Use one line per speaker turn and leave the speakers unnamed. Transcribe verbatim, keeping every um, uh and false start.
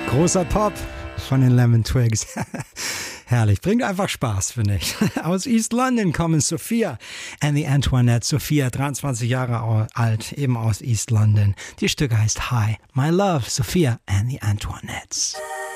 Großer Pop von den Lemon Twigs. Herrlich, bringt einfach Spaß, finde ich. Aus East London kommen Sophia and the Antoinettes. Sophia, dreiundzwanzig Jahre alt, eben aus East London. Die Stücke heißt Hi, My Love, Sophia and the Antoinettes.